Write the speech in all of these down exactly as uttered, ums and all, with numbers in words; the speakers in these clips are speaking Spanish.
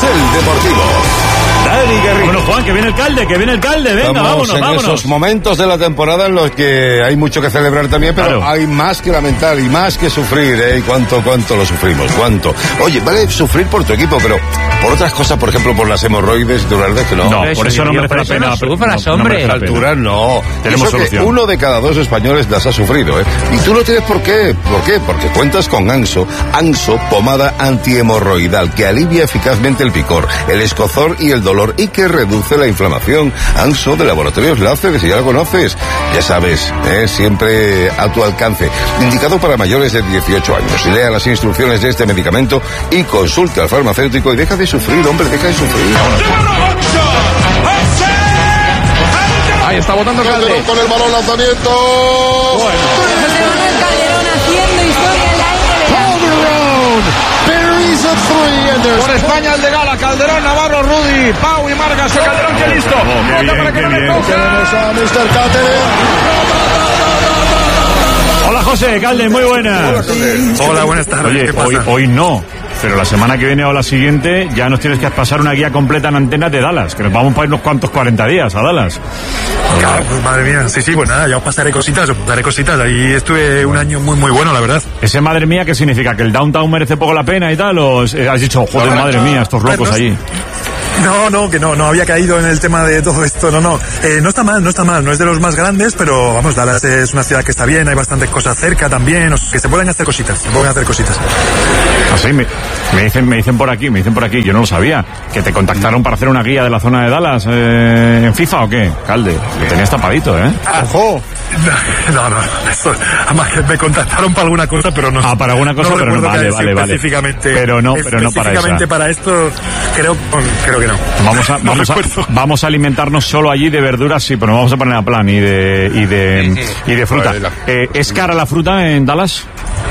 Carrusel Deportivo. Dani Guerrero. Bueno, Juan, que viene el Calde, que viene el Calde. Venga, Estamos vámonos, en vámonos. esos momentos de la temporada en los que hay mucho que celebrar también, pero Claro. hay más que lamentar y más que sufrir, ¿eh? Y cuánto, cuánto lo sufrimos, cuánto. Oye, vale sufrir por tu equipo, pero por otras cosas, por ejemplo, por las hemorroides, de verdad que no. No, por eso no merece la pena. no sufras, no, no hombre. merece la A pena. altura no. Tenemos Eso que solución. uno de cada dos españoles las ha sufrido, ¿eh? Y tú no tienes por qué. ¿Por qué? Porque cuentas con Anso. Anso, pomada antihemorroidal, que alivia eficazmente el picor, el escozor y el dolor y que reduce la inflamación. Anso de Laboratorios Láser, si ya lo conoces. Ya sabes, ¿eh? Siempre a tu alcance. Indicado para mayores de dieciocho años. Lea las instrucciones de este medicamento y consulte al farmacéutico y deja de sufrir, hombre, deja de sufrir. Ahí está botando Calde. Calderón con el balón, lanzamiento. Calderón haciendo historia en la Por España el de Gala, Calderón, Navarro, Rudy, Pau y Margas, el Calderón que listo. Oh, qué Bota bien, para que qué no le bien. toque. Hola, José, Calde, muy buenas. Hola, buenas tardes. Oye, ¿Qué pasa? hoy, hoy no. Pero la semana que viene o la siguiente ya nos tienes que pasar una guía completa en antenas de Dallas, que nos vamos para unos cuantos cuarenta días a Dallas. Claro, pues, madre mía. Sí, sí, pues nada, ya os pasaré cositas, os pasaré cositas. Ahí estuve un año muy, muy bueno, la verdad. Ese madre mía, ¿qué significa? ¿Que el downtown merece poco la pena y tal? ¿O has dicho, joder, madre mía, estos locos allí? No, no, que no, no había caído en el tema de todo esto, no, no. Eh, no está mal, no está mal, no es de los más grandes, pero vamos, Dallas es una ciudad que está bien, hay bastantes cosas cerca también, o sea, que se pueden hacer cositas, se pueden hacer cositas. Así me, me dicen, me dicen por aquí, me dicen por aquí, yo no lo sabía, que te contactaron para hacer una guía de la zona de Dallas eh, en FIFA o qué, Calde, lo tenías tapadito, ¿eh? ¡Ojo! No, no, eso, además que me contactaron para alguna cosa, pero no. Ah, para alguna cosa, no pero no, recuerdo vale, que vale, vale. específicamente, Pero no, pero no para específicamente esa. para esto, creo, creo que no. Vamos a, No vamos, a, recuerdo. vamos a alimentarnos solo allí de verduras, sí, pero nos vamos a poner a plan y de, y de, y de fruta. Eh, ¿Es cara la fruta en Dallas?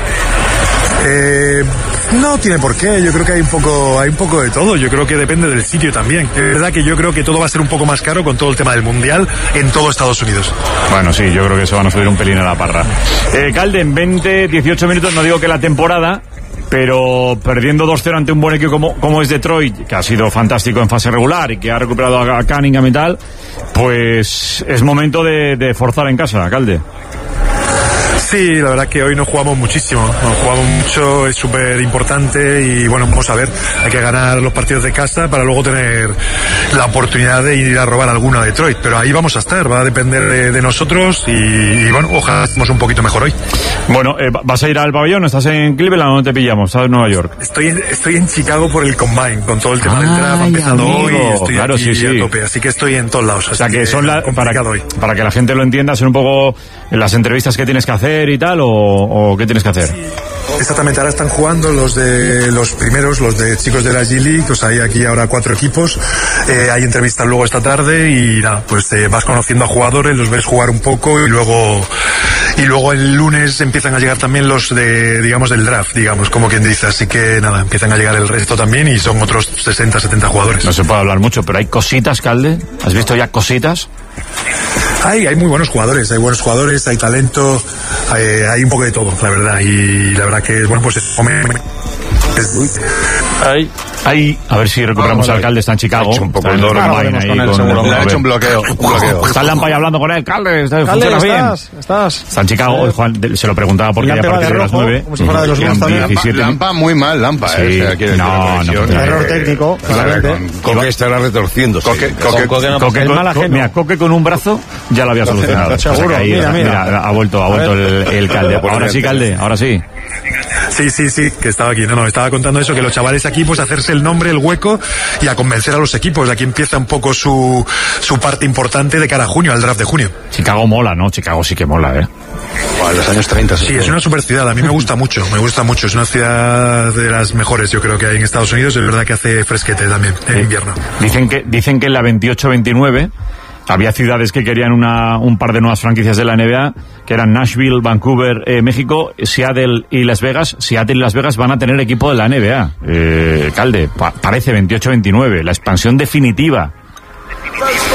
Eh, no tiene por qué, yo creo que hay un poco hay un poco de todo, yo creo que depende del sitio también. Es verdad que yo creo que todo va a ser un poco más caro con todo el tema del mundial en todo Estados Unidos. Bueno, sí, yo creo que se van a subir un pelín a la parra. Eh, Calde, en veinte, dieciocho minutos, no digo que la temporada, pero perdiendo dos cero ante un buen equipo como, como es Detroit, que ha sido fantástico en fase regular y que ha recuperado a Cunningham y tal, pues es momento de, de forzar en casa, Calde. Sí, la verdad que hoy nos jugamos muchísimo, nos jugamos mucho, es súper importante y bueno, vamos a ver, hay que ganar los partidos de casa para luego tener la oportunidad de ir a robar alguno a Detroit, pero ahí vamos a estar, va a depender de, de nosotros y, y bueno, ojalá estemos un poquito mejor hoy. Bueno, eh, ¿vas a ir al pabellón? ¿Estás en Cleveland o no te pillamos? ¿Estás en Nueva York? Estoy en, estoy en Chicago por el Combine, con todo el tema del draft, ha Ay, empezado amigo. hoy y estoy Claro, aquí sí, sí. a tope, así que estoy en todos lados. O sea, así que son la, para, complicado hoy. para que la gente lo entienda, son un poco las entrevistas que tienes que hacer y tal, o, o qué tienes que hacer. Exactamente, ahora están jugando los de los primeros, los de chicos de la G League, pues hay aquí ahora cuatro equipos, eh, hay entrevistas luego esta tarde y nada, pues eh, vas conociendo a jugadores, los ves jugar un poco y luego y luego el lunes empiezan a llegar también los de, digamos, del draft, digamos, como quien dice, así que nada, empiezan a llegar el resto también y son otros sesenta, setenta jugadores. No se puede hablar mucho, pero hay cositas, Calde. ¿Has visto ya cositas? Hay, hay muy buenos jugadores, hay buenos jugadores, hay talento, hay, hay un poco de todo, la verdad, y la verdad que, bueno, pues es... es Hay, hay, a ver si recuperamos Ah, al Alcalde, está en Chicago. ha hecho un poco está en el doro. Combine Ah, ahí con él, con- seguro. con- Le ha hecho un bloqueo, un bloqueo. Está el Lampay hablando con él, Calde, está, Calde, funciona bien. estás, estás. Está en Chicago, hoy Juan de- se lo preguntaba porque Y ya a Lampa partir de de las rojo, nueve. como si fuera de los quedan Bulls también. diecisiete. Lampa muy mal, Lampa, Sí. eh. O sea, quiere decir, No, la no, presión, no, eh, error técnico, claro, claramente. con- Coque estará retorciéndose. Coque- Coque- Coque no Coque el con, mal ajeno. con- mira, Coque con un brazo ya lo había solucionado. Seguro, O sea que ahí, mira, mira. ha vuelto, ha A vuelto ver. el, el Calde. Por Ahora el sí, Calde. Calde, ahora sí. Sí, sí, sí, que estaba aquí. No, no, estaba contando eso, que los chavales aquí, pues hacerse el nombre, el hueco y a convencer a los equipos. Aquí empieza un poco su, su parte importante de cara a junio, al draft de junio. Chicago mola, ¿no? Chicago sí que mola, ¿eh? Bueno, los años treinta. Sí, es una super ciudad. A mí me gusta mucho, me gusta mucho. Es una ciudad de las mejores, yo creo, que hay en Estados Unidos. Es verdad que hace fresquete también, en Sí. invierno. Dicen que, dicen que en la veintiocho veintinueve había ciudades que querían una, un par de nuevas franquicias de la N B A, que eran Nashville, Vancouver, eh, México, Seattle y Las Vegas. Seattle y Las Vegas van a tener equipo de la N B A. Eh, Calde, pa- parece veintiocho veintinueve, la expansión definitiva.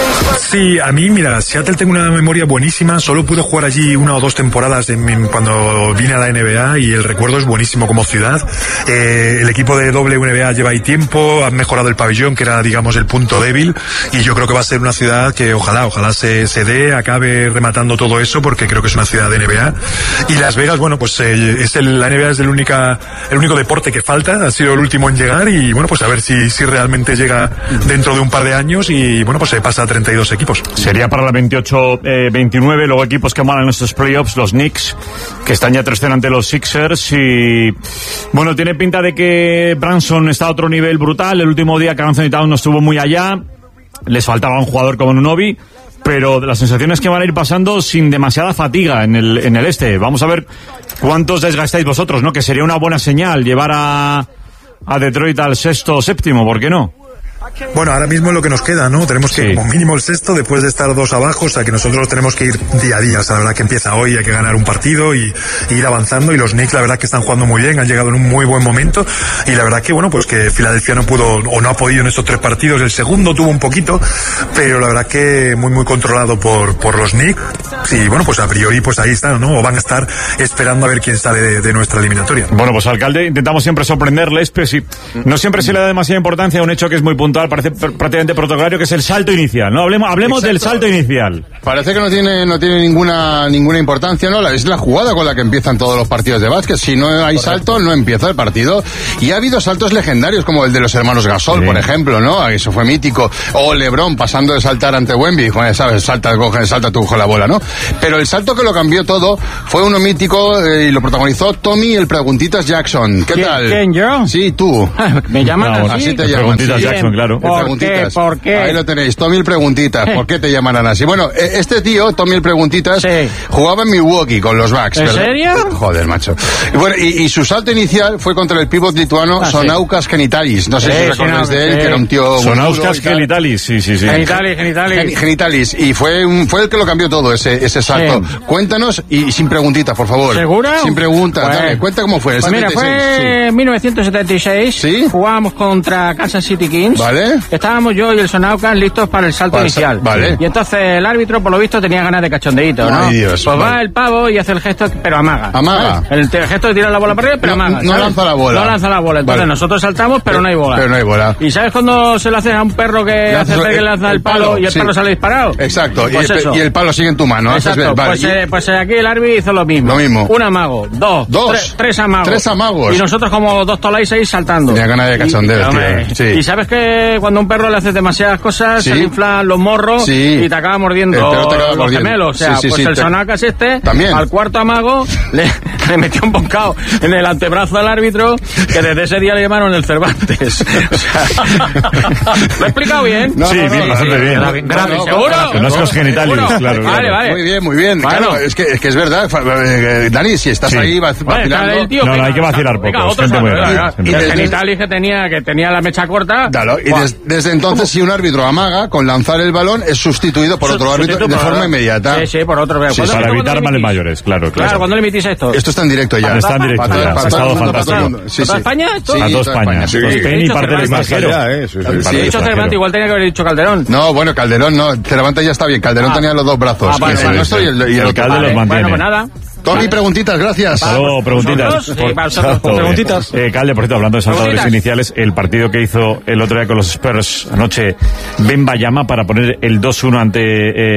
Sí, a mí, mira, Seattle tengo una memoria buenísima, solo pude jugar allí una o dos temporadas en, en, cuando vine a la N B A y el recuerdo es buenísimo como ciudad. Eh, el equipo de W N B A lleva ahí tiempo, han mejorado el pabellón, que era, digamos, el punto débil, y yo creo que va a ser una ciudad que ojalá, ojalá se, se dé, acabe rematando todo eso, porque creo que es una ciudad de N B A. Y Las Vegas, bueno, pues eh, es el, la N B A es el, única, el único deporte que falta, ha sido el último en llegar, y bueno, pues a ver si, si realmente llega dentro de un par de años, y bueno, pues se pasa a treinta y dos equipos. Sería para la veintiocho veintinueve, luego equipos que malan estos playoffs, los Knicks, que están ya tres cero ante los Sixers, y bueno, tiene pinta de que Branson está a otro nivel brutal. El último día que Anthony Towns no estuvo muy allá, les faltaba un jugador como Nunobi, pero de las sensaciones que van a ir pasando sin demasiada fatiga en el, en el este. Vamos a ver cuántos desgastáis vosotros, ¿no? Que sería una buena señal llevar a, a Detroit al sexto o séptimo, ¿por qué no? Bueno, ahora mismo es lo que nos queda, ¿no? Tenemos que ir Sí. como mínimo el sexto después de estar dos abajo, o sea que nosotros tenemos que ir día a día. O sea, la verdad que empieza hoy, hay que ganar un partido y, y ir avanzando, y los Knicks la verdad que están jugando muy bien, han llegado en un muy buen momento, y la verdad que bueno, pues que Filadelfia no pudo o no ha podido en estos tres partidos. El segundo tuvo un poquito, pero la verdad que muy muy controlado por, por los Knicks, y bueno, pues a priori pues ahí están, ¿no? O van a estar esperando a ver quién sale de, de nuestra eliminatoria. Bueno, pues alcalde, intentamos siempre sorprenderles, pero sí, no siempre se le da demasiada importancia a un hecho que es muy puntual, parece pr- prácticamente protocolario, que es el salto inicial, ¿no? Hablemos, hablemos del salto inicial. Parece que no tiene no tiene ninguna ninguna importancia, ¿no? Es la jugada con la que empiezan todos los partidos de básquet. Si no hay salto, no empieza el partido. Y ha habido saltos legendarios, como el de los hermanos Gasol, sí. por ejemplo, ¿no? Eso fue mítico. O LeBron pasando de saltar ante Wemby. Bueno, sabes, salta, coge, salta tú con la bola, ¿no? Pero el salto que lo cambió todo fue uno mítico eh, y lo protagonizó Tommy el Preguntitas Jackson. ¿Qué ¿Quién, tal? ¿Quién, yo? Sí, tú. ¿Me llaman No, así? Así te El llaman. Preguntitas sí. Jackson, claro. ¿Por qué? ¿Por qué? Ahí lo tenéis, Tommy el Preguntitas. ¿Por qué te llamarán así? Bueno, este tío, Tommy el Preguntitas, Sí. jugaba en Milwaukee con los Bucks. ¿En ¿verdad? serio? Joder, macho. Y, bueno, y, y su salto inicial fue contra el pívot lituano Ah, sí. Sonaukas Genitalis. No sé Sí, si recordáis sí, de él, sí. que era un tío... Sonauskas Genitalis, sí, sí, sí. Genitalis, genitalis. Gen- Genitalis. Y fue un, fue el que lo cambió todo, ese, ese salto. Sí. Cuéntanos, y, y sin preguntitas, por favor. ¿Seguro? Sin preguntas, Pues- dale. Cuenta cómo fue. El Pues mira, setenta y seis, fue en mil novecientos setenta y seis. ¿Sí? Jugábamos contra Kansas City Kings. Vale. Estábamos yo y el Sonaukas listos para el salto Para el sal- inicial. vale. Y entonces el árbitro, por lo visto, tenía ganas de cachondeíto, ¿no? Ay, Dios, pues vale. va el pavo y hace el gesto, pero amaga. Amaga. ¿Vale? El, el gesto de tirar la bola para arriba, pero No- amaga. no ¿sabes? lanza la bola. No lanza la bola. Entonces Vale. nosotros saltamos, pero no hay bola. Pero no hay bola. ¿Y sabes cuando se lo haces a un perro que Le hace haces que el- le lanza el, el palo, palo, y el sí. perro sale disparado? Exacto. Pues y, el, eso. y el palo sigue en tu mano. Haces Exacto, ver- vale. pues, Y- eh, pues eh, aquí el árbitro hizo lo mismo. Lo mismo. Un amago, dos, Dos. Tres, tres amagos. Tres amagos. Y nosotros como dos tolais ahí saltando. Tenía ganas de cachondeo, Y- tío. hombre, Sí. Y sabes que cuando a un perro le haces demasiadas cosas, Sí. se le inflan los morros Sí. y te acaba mordiendo El perro te acaba los mordiendo. gemelos. O sea, Sí, sí, pues sí, el te- Sonaukas este, También. al cuarto amago, le, le metió un boncao en el antebrazo al árbitro, que desde ese día le llamaron el Cervantes. O sea, ¿lo he explicado bien? No, Sí, no, no, bien, no, bastante no, bien. no, Grave, no, ¿seguro? no, Sonauskas Genitalis, ¿Seguro? claro, claro. Vale, vale. Muy bien, muy bien. Bueno. Claro, es que, es que es verdad. Fa- eh, Dani, si estás Sí. ahí vac- Bueno, vacilando... está el tío, No, no, venga, hay que vacilar venga, poco, otro gente muy salto, grande, venga. gente Y muy el grande. genitalis que tenía, que tenía la mecha corta. Claro, y Buah. des- desde entonces, si un árbitro amaga, con lanzar el balón, es sustituido por otro árbitro Sustituto de por forma otro. inmediata. Sí, sí, por otro. Sí, ¿Cuándo- para cuándo evitar le males emitís? mayores, claro, claro. Claro, ¿cuándo le emitís esto? Esto está en directo ya. Está en directo Para todo- ya, para ha todo estado el mundo, para todo el fantástico. mundo. Sí, ¿Para sí. España esto? Sí, A toda toda España. sí. Spain y parte del Cervantes. extranjero. Ya, eh, sí, sí. Parte del Sí, he dicho extranjero. Cervantes, igual tenía que haber dicho Calderón. No, bueno, Calderón no. Cervantes ya está bien. Calderón Ah. tenía los dos brazos. Ah, vale, Que es el vale. nuestro y el, y el El otro. alcalde Vale, los mantiene. Bueno, pues nada. Tommy, preguntitas, gracias. Hasta luego, preguntitas. ¿Vosotros? Sí, Por- para vosotros. Exacto. Preguntitas. Eh, Calde, por cierto, hablando de saltadores Preguntitas. iniciales, el partido que hizo el otro día con los Spurs anoche, Ben Bayama, para poner el dos uno ante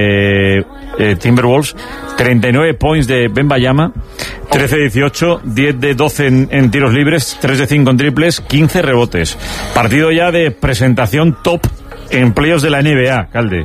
eh, eh, Timberwolves, treinta y nueve points de Ben Bayama, trece de dieciocho, diez de doce en, en tiros libres, tres de cinco en triples, quince rebotes. Partido ya de presentación top en playoffs de la N B A, Calde.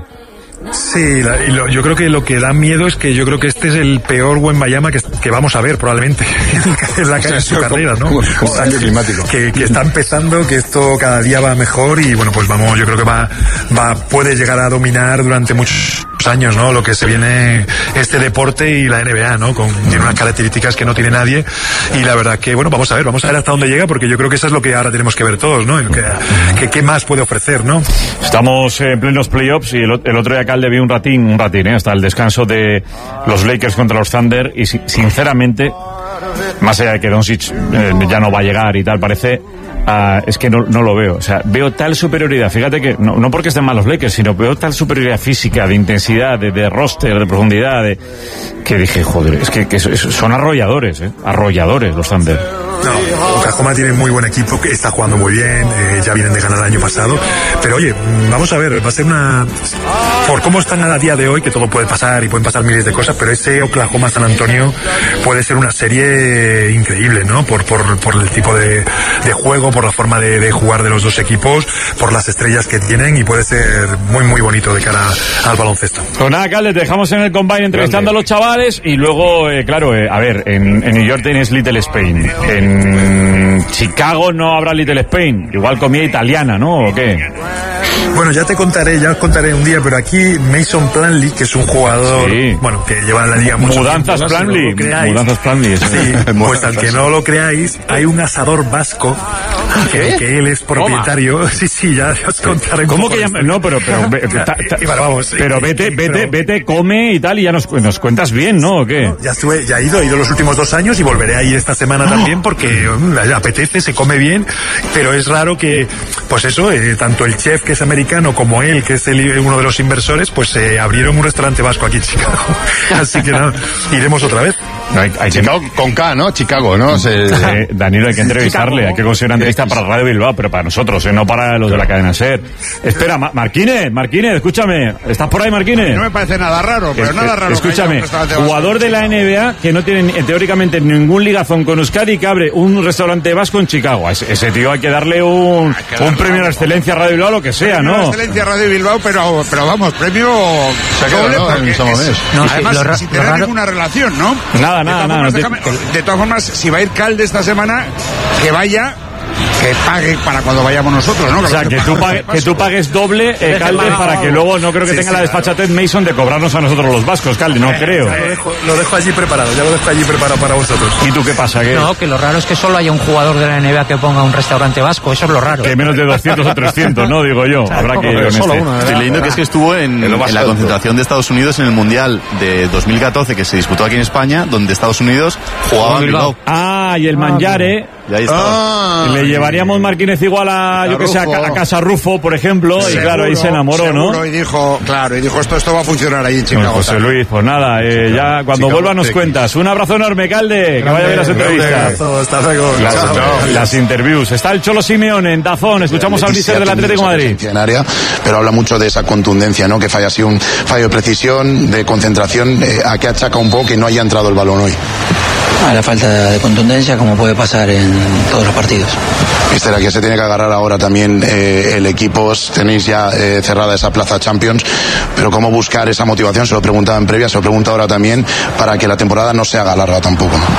Sí, la- y lo- yo creo que lo que da miedo es que yo creo que este es el peor Wembanyama que, que vamos a ver probablemente en, la, en su carrera, ¿no? Como- como cambio climático. Que, que está empezando, que esto cada día va mejor y bueno, pues vamos, yo creo que va, va, puede llegar a dominar durante muchos años, ¿no? Lo que se viene este deporte y la N B A, ¿no? Con, tiene unas características que no tiene nadie y la verdad que, bueno, vamos a ver, vamos a ver hasta dónde llega porque yo creo que eso es lo que ahora tenemos que ver todos, ¿no? Que, que, ¿qué más puede ofrecer, ¿no? Estamos en plenos playoffs y el, el otro día Calde vi un ratín, un ratín, ¿eh? Hasta el descanso de los Lakers contra los Thunder y si- sinceramente más allá de que Doncic eh, ya no va a llegar y tal, parece... Uh, es que no, no lo veo, o sea, veo tal superioridad, fíjate que no, no porque estén mal los Lakers, sino veo tal superioridad física, de intensidad, de, de roster, de profundidad, de, que dije, joder, es que, que son arrolladores, ¿eh? Arrolladores los Thunder. No, Oklahoma tiene muy buen equipo, que está jugando muy bien, eh, ya vienen de ganar el año pasado, pero oye, vamos a ver, va a ser una... Por cómo están a día de hoy, que todo puede pasar y pueden pasar miles de cosas, pero ese Oklahoma-San Antonio puede ser una serie increíble, ¿no? Por, por, por el tipo de, de juego, por la forma de, de jugar de los dos equipos, por las estrellas que tienen, y puede ser muy muy bonito de cara al baloncesto. Pues nada, Calde, te dejamos en el Combine entrevistando a los chavales y luego, eh, claro, eh, a ver, en, en New York tienes Little Spain, en Chicago no habrá Little Spain, igual comida italiana, ¿no? ¿O qué? Bueno, ya te contaré, ya os contaré un día, pero aquí Mason Plumlee, que es un jugador, sí, bueno, que lleva en la liga mucho Mudanzas tiempo, ¿no? Plumlee, Si no Mudanzas Plumlee. Sí, pues al que no lo creáis, hay un asador vasco que, que él es propietario. Toma. Sí, sí, ya, ya os contaré. ¿Cómo que llama? No, pero pero ve, ta, ta, y bueno, vamos, pero sí, vete, vete, pero... vete, come y tal, y ya nos, nos cuentas bien, ¿no? ¿O qué? No, ya estuve, ya he ido, he ido los últimos dos años y volveré ahí esta semana también porque um, apetece, se come bien, pero es raro que, pues eso, eh, tanto el chef que es americano como él, que es el, uno de los inversores, pues eh, abrieron un restaurante vasco aquí en Chicago. Así que nada, iremos otra vez. No, hay, hay Chicago que... con K, ¿no? Chicago, ¿no? Se... Sí, Danilo, hay que entrevistarle, hay que conseguir una entrevista para Radio Bilbao, pero para nosotros, ¿eh? No para los de la cadena SER. Espera, Ma- Marquínez, Marquínez, escúchame, ¿estás por ahí, Marquínez? No me parece nada raro, pero es, nada raro. Escúchame, jugador de la N B A que no tiene teóricamente ningún ligazón con Euskadi, que abre un restaurante vasco en Chicago. Ese, ese tío hay que darle un, que un premio a la excelencia a Radio Bilbao, lo que sea, premio ¿no? A la excelencia a Radio Bilbao, pero, pero vamos, premio doble, ¿no? Porque es, no, además, sí, lo, sin tener raro... ninguna relación, ¿no? Nada, nada, nada. De, déjame, de todas formas, si va a ir Calde esta semana, que vaya... que pague para cuando vayamos nosotros, ¿no? Que o sea, que tú, pague, que tú pagues doble, eh, Calde, para que luego no creo que sí, tenga sí, la desfachatez Mason de cobrarnos a nosotros los vascos, Calde, no eh, creo. Lo dejo, lo dejo allí preparado, ya lo dejo allí preparado para vosotros. ¿Y tú qué pasa? ¿Qué? No, que lo raro es que solo haya un jugador de la N B A que ponga un restaurante vasco, eso es lo raro. Que menos de doscientos o trescientos, ¿no? Digo yo, claro, habrá que ir con solo este. uno, estoy leyendo que es que estuvo en, en la concentración de Estados Unidos en el Mundial de dos mil catorce que se disputó aquí en España, donde Estados Unidos jugaba en Bilbao. Ah, y el Mangiare... Y ahí ah, le llevaríamos Marquínez igual a, yo que sé, a, a Casa Rufo, por ejemplo, seguro, y claro, ahí se enamoró, seguro, ¿no? Y dijo, claro, y dijo, esto, esto va a funcionar ahí en Chicago. Bueno, José Luis, pues nada, eh, ya cuando Chicago, vuelva nos X. cuentas. Un abrazo enorme, Calde, que vaya a ver las entrevistas. Hasta luego. Las, no, las interviews. Está el Cholo Simeone en Dazón, escuchamos al mister del Atlético de Madrid. En área, pero habla mucho de esa contundencia, ¿no? Que falla así un fallo de precisión, de concentración, eh, a que achaca un poco que no haya entrado el balón hoy. A la falta de contundencia, como puede pasar en todos los partidos. Mister, aquí se tiene que agarrar ahora también eh, el equipo. Tenéis ya eh, cerrada esa plaza Champions, pero cómo buscar esa motivación, se lo preguntaba en previa, se lo pregunta ahora también, para que la temporada no se haga larga tampoco, ¿no?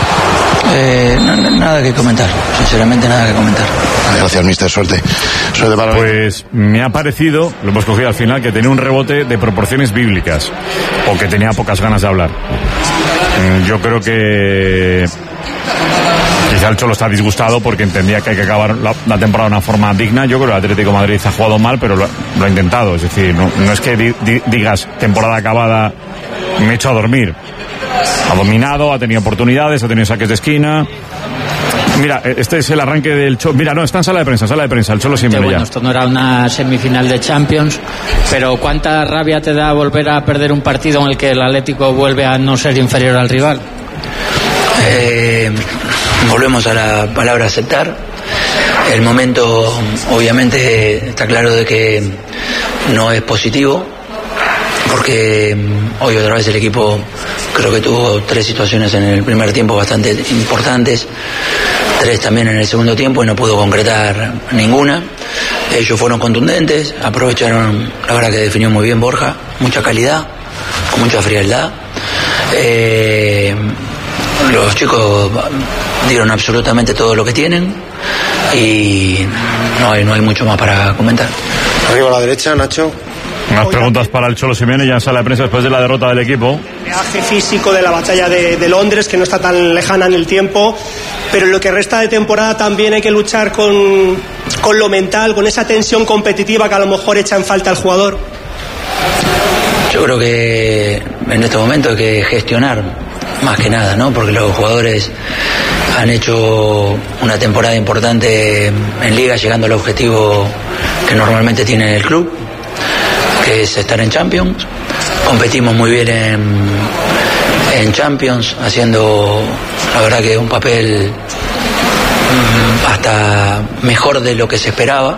Eh, no, no, nada que comentar, sinceramente nada que comentar. Gracias, mister, suerte. suerte para pues me ha parecido, lo hemos cogido al final, que tenía un rebote de proporciones bíblicas, o que tenía pocas ganas de hablar. Yo creo que quizá el Cholo está disgustado porque entendía que hay que acabar la, la temporada de una forma digna. Yo creo que el Atlético de Madrid ha jugado mal, pero lo, lo ha intentado. Es decir, no, no es que di, di, digas temporada acabada, me he hecho a dormir. Ha dominado, ha tenido oportunidades, ha tenido saques de esquina. Mira, este es el arranque del Cholo. Mira, no, está en sala de prensa, sala de prensa, el Cholo Simeone bueno, ya. Esto no era una semifinal de Champions, pero ¿cuánta rabia te da volver a perder un partido en el que el Atlético vuelve a no ser inferior al rival? Eh, volvemos a la palabra aceptar. El momento, obviamente, está claro de que no es positivo, porque hoy otra vez el equipo creo que tuvo tres situaciones en el primer tiempo bastante importantes, tres también en el segundo tiempo y no pudo concretar ninguna. Ellos fueron contundentes, aprovecharon, la verdad que definió muy bien Borja, mucha calidad, con mucha frialdad. Eh, los chicos dieron absolutamente todo lo que tienen y no hay, no hay mucho más para comentar. Arriba a la derecha, Nacho. Unas preguntas para el Cholo Simeone ya en sala de prensa después de la derrota del equipo. El viaje físico de la batalla de, de Londres, que no está tan lejana en el tiempo, pero en lo que resta de temporada también hay que luchar con, con lo mental, con esa tensión competitiva que a lo mejor echa en falta al jugador. Yo creo que en este momento hay que gestionar más que nada, ¿no? Porque los jugadores han hecho una temporada importante en Liga, llegando al objetivo que normalmente tiene el club, que es estar en Champions. Competimos muy bien en, en Champions, haciendo la verdad que un papel mmm, hasta mejor de lo que se esperaba.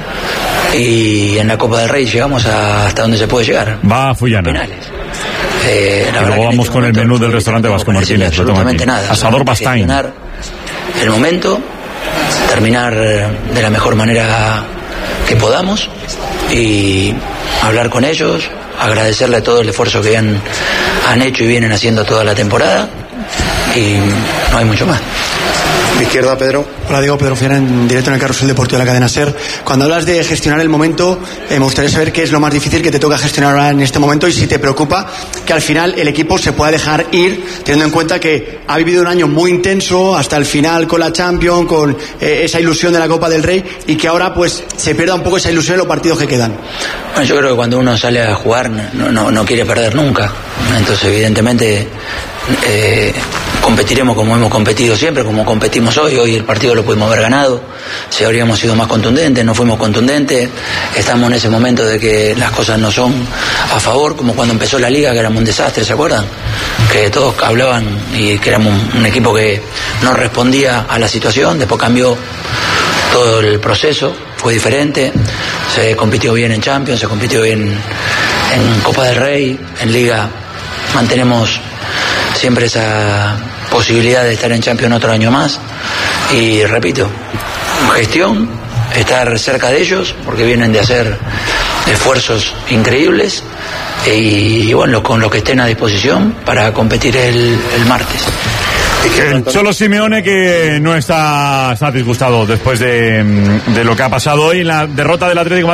Y en la Copa del Rey llegamos a, hasta donde se puede llegar. Va a Fullana. Penales. Eh, y luego vamos con el menú del restaurante Vasco Martínez. Absolutamente nada. Asador Bastain. El momento, terminar de la mejor manera que podamos y hablar con ellos, agradecerle todo el esfuerzo que han, han hecho y vienen haciendo toda la temporada, y no hay mucho más. Izquierda, Pedro. Hola, Diego, Pedro Fiera, en directo en el Carrusel Deportivo de la cadena SER. Cuando hablas de gestionar el momento, eh, me gustaría saber qué es lo más difícil que te toca gestionar ahora en este momento, y si te preocupa que al final el equipo se pueda dejar ir, teniendo en cuenta que ha vivido un año muy intenso hasta el final con la Champions, con eh, esa ilusión de la Copa del Rey, y que ahora pues se pierda un poco esa ilusión en los partidos que quedan. Bueno, yo creo que cuando uno sale a jugar no, no, no quiere perder nunca. Entonces, evidentemente, eh, competiremos como hemos competido siempre, como competimos hoy. Hoy el partido lo pudimos haber ganado, si habríamos sido más contundentes, no fuimos contundentes. Estamos en ese momento de que las cosas no son a favor, como cuando empezó la Liga, que éramos un desastre, ¿se acuerdan? Que todos hablaban y que éramos un, un equipo que no respondía a la situación. Después cambió todo el proceso, fue diferente, se compitió bien en Champions, se compitió bien en Copa del Rey, en Liga mantenemos siempre esa posibilidad de estar en Champions otro año más. Y repito, gestión, estar cerca de ellos, porque vienen de hacer esfuerzos increíbles, y, y bueno, con lo que estén a disposición para competir el, el martes. El Cholo Simeone, que no está, está disgustado después de, de lo que ha pasado hoy en la derrota del Atlético de Madrid.